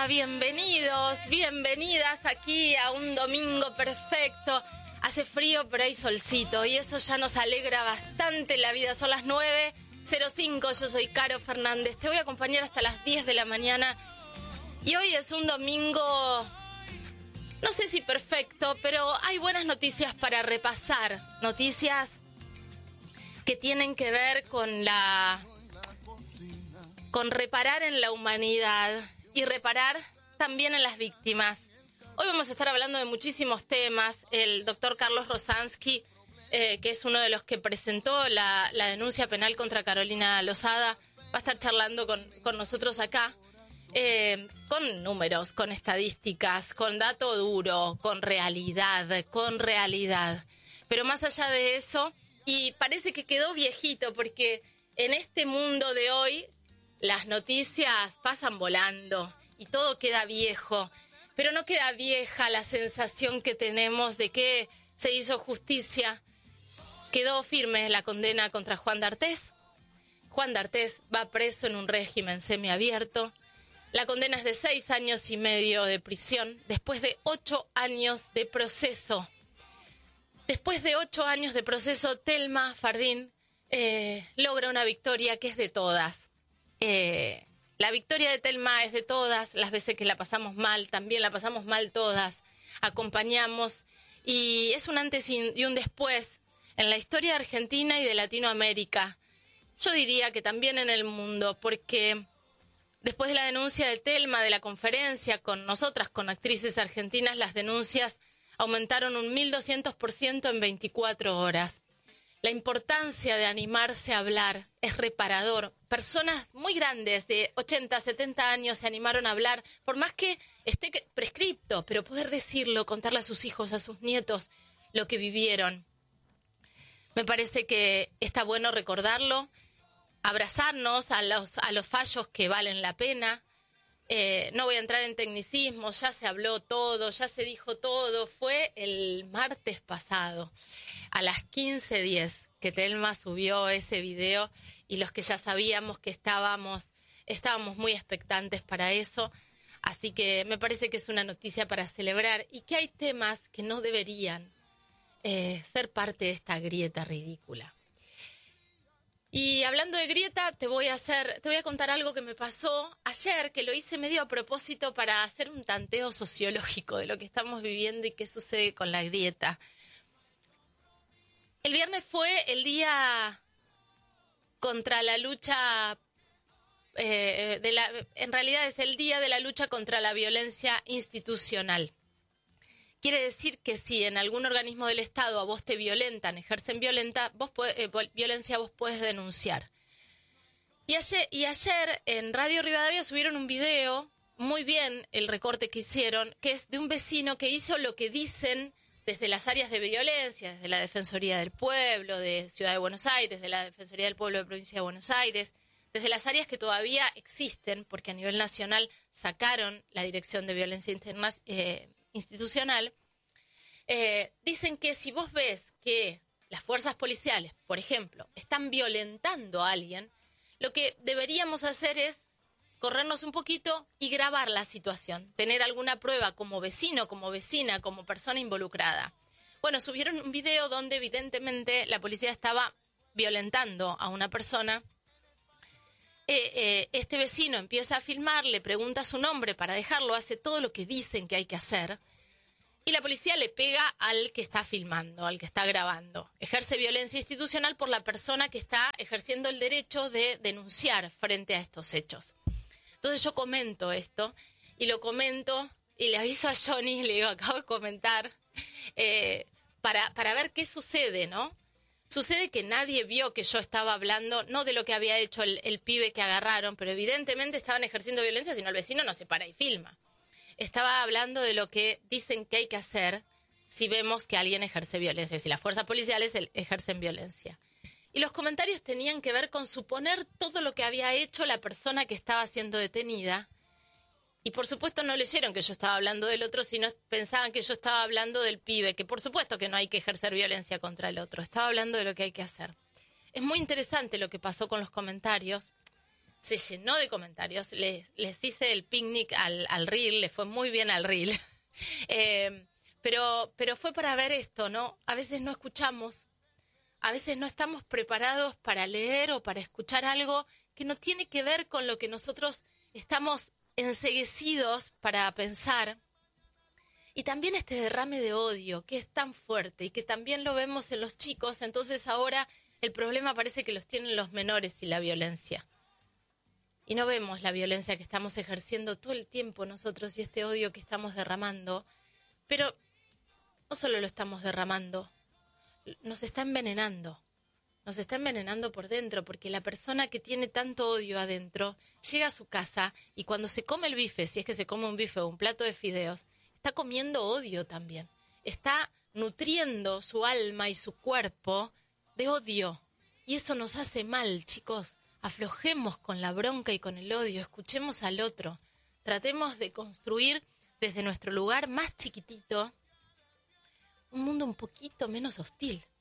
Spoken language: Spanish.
Hola, bienvenidos, bienvenidas aquí a un domingo perfecto. Hace frío, pero hay solcito y eso ya nos alegra bastante la vida. Son las 9:05, yo soy Caro Fernández. Te voy a acompañar hasta las 10 de la mañana. Y hoy es un domingo, no sé si perfecto, pero hay buenas noticias para repasar. Noticias que tienen que ver con reparar en la humanidad y reparar también en las víctimas. Hoy vamos a estar hablando de muchísimos temas. El doctor Carlos Rosansky, que es uno de los que presentó la denuncia penal contra Carolina Lozada, va a estar charlando con nosotros acá, con números, con estadísticas, con dato duro, con realidad. Pero más allá de eso, y parece que quedó viejito, porque en este mundo de hoy las noticias pasan volando y todo queda viejo, pero no queda vieja la sensación que tenemos de que se hizo justicia. Quedó firme la condena contra Juan D'Artés. Juan D'Artés va preso en un régimen semiabierto. La condena es de 6 años y medio de prisión, después de 8 años de proceso. Después de 8 años de proceso, Thelma Fardín logra una victoria que es de todas. La victoria de Thelma es de todas. Las veces que la pasamos mal, también la pasamos mal todas. Acompañamos y es un antes y un después en la historia de Argentina y de Latinoamérica. Yo diría que también en el mundo, porque después de la denuncia de Thelma, de la conferencia con nosotras, con actrices argentinas, las denuncias aumentaron un 1200% en 24 horas. La importancia de animarse a hablar es reparador. Personas muy grandes, de 80, 70 años, se animaron a hablar, por más que esté prescripto, pero poder decirlo, contarle a sus hijos, a sus nietos, lo que vivieron. Me parece que está bueno recordarlo, abrazarnos a los fallos que valen la pena. No voy a entrar en tecnicismo, ya se habló todo, ya se dijo todo. Fue el martes pasado, a las 15:10, que Thelma subió ese video y los que ya sabíamos que estábamos muy expectantes para eso. Así que me parece que es una noticia para celebrar y que hay temas que no deberían ser parte de esta grieta ridícula. Y hablando de grieta, te voy a contar algo que me pasó ayer, que lo hice medio a propósito para hacer un tanteo sociológico de lo que estamos viviendo y qué sucede con la grieta. El viernes fue el día contra la lucha, en realidad es el día de la lucha contra la violencia institucional. Quiere decir que si en algún organismo del Estado a vos te violentan, ejercen violencia, vos podés denunciar. Y ayer en Radio Rivadavia subieron un video, muy bien el recorte que hicieron, que es de un vecino que hizo lo que dicen desde las áreas de violencia, desde la Defensoría del Pueblo, de Ciudad de Buenos Aires, de la Defensoría del Pueblo de Provincia de Buenos Aires, desde las áreas que todavía existen, porque a nivel nacional sacaron la Dirección de Violencia Institucional, dicen que si vos ves que las fuerzas policiales, por ejemplo, están violentando a alguien, lo que deberíamos hacer es corrernos un poquito y grabar la situación, tener alguna prueba como vecino, como vecina, como persona involucrada. Bueno, subieron un video donde evidentemente la policía estaba violentando a una persona. Este vecino empieza a filmar, le pregunta su nombre para dejarlo, hace todo lo que dicen que hay que hacer. Y la policía le pega al que está filmando, al que está grabando. Ejerce violencia institucional por la persona que está ejerciendo el derecho de denunciar frente a estos hechos. Entonces yo comento esto, y lo comento, y le aviso a Johnny, le digo, acabo de comentar, para ver qué sucede, ¿no? Sucede que nadie vio que yo estaba hablando, no de lo que había hecho el pibe que agarraron, pero evidentemente estaban ejerciendo violencia, si no el vecino no se para y filma. Estaba hablando de lo que dicen que hay que hacer si vemos que alguien ejerce violencia, si las fuerzas policiales ejercen violencia. Y los comentarios tenían que ver con suponer todo lo que había hecho la persona que estaba siendo detenida. Y por supuesto no leyeron que yo estaba hablando del otro, sino pensaban que yo estaba hablando del pibe, que por supuesto que no hay que ejercer violencia contra el otro. Estaba hablando de lo que hay que hacer. Es muy interesante lo que pasó con los comentarios. se llenó de comentarios. Les hice el picnic al reel, le fue muy bien al reel. Pero fue para ver esto, ¿no? A veces no escuchamos, a veces no estamos preparados para leer o para escuchar algo que no tiene que ver con lo que nosotros estamos enceguecidos para pensar. Y también este derrame de odio, que es tan fuerte y que también lo vemos en los chicos, entonces ahora el problema parece que los tienen los menores y la violencia. Y no vemos la violencia que estamos ejerciendo todo el tiempo nosotros y este odio que estamos derramando. Pero no solo lo estamos derramando, nos está envenenando. Nos está envenenando por dentro, porque la persona que tiene tanto odio adentro llega a su casa y cuando se come el bife, si es que se come un bife o un plato de fideos, está comiendo odio también. Está nutriendo su alma y su cuerpo de odio. Y eso nos hace mal, chicos. Aflojemos con la bronca y con el odio. Escuchemos al otro. Tratemos de construir desde nuestro lugar más chiquitito un mundo un poquito menos hostil.